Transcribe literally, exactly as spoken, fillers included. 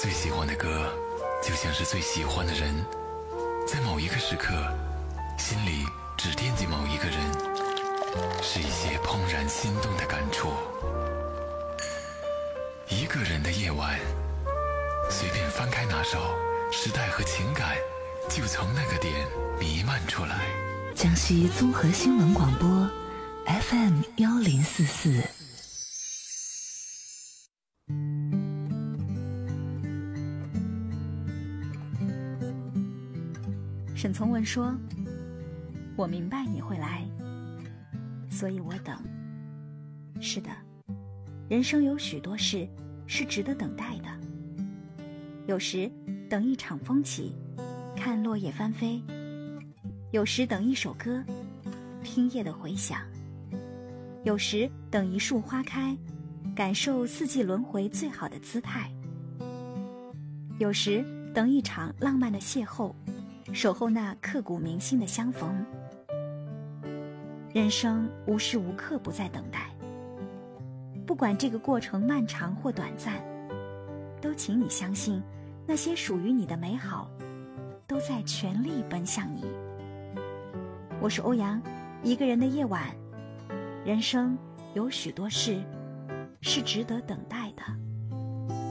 最喜欢的歌就像是最喜欢的人，在某一个时刻心里只惦记某一个人，是一些怦然心动的感触。一个人的夜晚，随便翻开哪首，时代和情感就从那个点弥漫出来。 江西综合新闻广播 F M 幺零四四。 沈从文说：“我明白你会来，所以我等。”是的，人生有许多事是值得等待的。有时等一场风起，看落叶翻飞；有时等一首歌，听夜的回响；有时等一束花开，感受四季轮回最好的姿态；有时等一场浪漫的邂逅，守候那刻骨铭心的相逢。人生无时无刻不在等待，不管这个过程漫长或短暂，都请你相信，那些属于你的美好都在全力奔向你。我是欧阳，一个人的夜晚，人生有许多事是值得等待的。